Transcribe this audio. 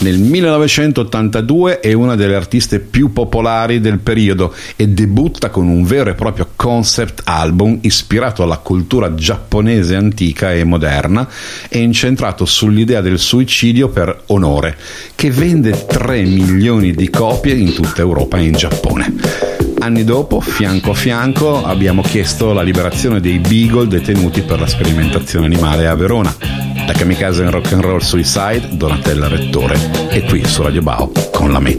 Nel 1982 è una delle artiste più popolari del periodo e debutta con un vero e proprio concept album ispirato alla cultura giapponese antica e moderna e incentrato sull'idea del suicidio per onore, che vende 3 milioni di copie in tutta Europa e in Giappone. Anni dopo, fianco a fianco, abbiamo chiesto la liberazione dei Beagle detenuti per la sperimentazione animale a Verona. Da Kamikaze in Rock and Roll Suicide, Donatella Rettore, e qui su Radio Bao con La Meta.